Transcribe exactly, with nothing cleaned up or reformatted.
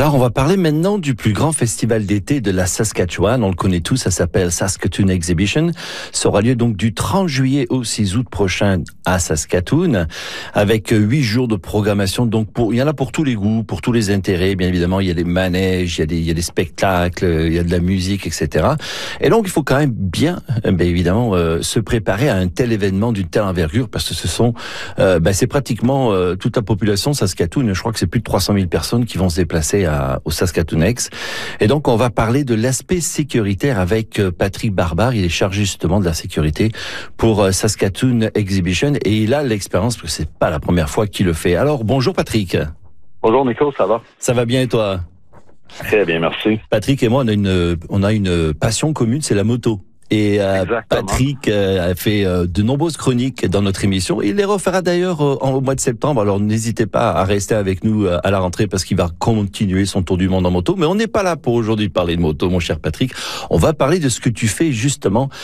Alors, on va parler maintenant du plus grand festival d'été de la Saskatchewan. On le connaît tous, ça s'appelle Saskatoon Exhibition. Ça aura lieu donc du trente juillet au six août prochain à Saskatoon, avec huit jours de programmation. Donc, pour, il y en a pour tous les goûts, pour tous les intérêts. Bien évidemment, il y a des manèges, il y a des, il y a des spectacles, il y a de la musique, et cetera. Et donc, il faut quand même bien, bien évidemment, euh, se préparer à un tel événement d'une telle envergure, parce que ce sont, euh, ben, c'est pratiquement euh, toute la population Saskatoon. Je crois que c'est plus de trois cent mille personnes qui vont se déplacer à, au Saskatoonex. Et donc, on va parler de l'aspect sécuritaire avec Patrick Barbare. Il est chargé justement de la sécurité pour Saskatoon Exhibition et il a l'expérience parce que c'est pas la première fois qu'il le fait. Alors, bonjour Patrick. Bonjour Nico, ça va? Ça va bien et toi? Très bien, merci. Patrick et moi, on a une, on a une passion commune, c'est la moto. Et euh, Patrick euh, a fait euh, de nombreuses chroniques dans notre émission. Il les refera d'ailleurs euh, au mois de septembre. Alors n'hésitez pas à rester avec nous euh, à la rentrée parce qu'il va continuer son tour du monde en moto. Mais on n'est pas là pour aujourd'hui parler de moto, mon cher Patrick. On va parler de ce que tu fais justement